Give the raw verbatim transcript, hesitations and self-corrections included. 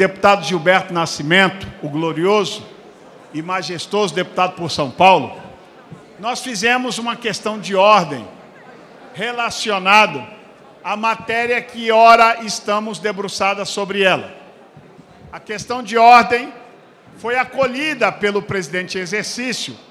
deputado Gilberto Nascimento, o glorioso e majestoso deputado por São Paulo, nós fizemos uma questão de ordem relacionada à matéria que ora estamos debruçadas sobre ela. A questão de ordem foi acolhida pelo presidente em exercício,